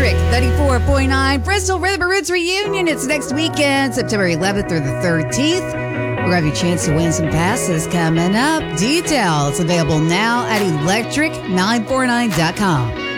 Electric 94.9 Bristol Rhythm and Roots reunion. It's next weekend, September 11th through the 13th. We're going to have your chance to win some passes coming up. Details available now at electric949.com.